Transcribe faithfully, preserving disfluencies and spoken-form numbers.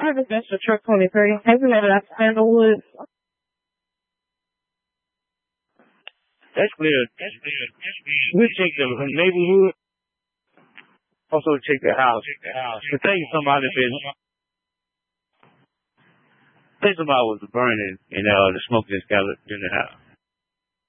I think that's the truck twenty-three. Maybe that's Sandalwood. That's weird. That's weird. That's weird. We'll check the neighborhood. Also check the house. Check the house. I think somebody been. I think somebody was burning, and uh, the smoke just got in the house.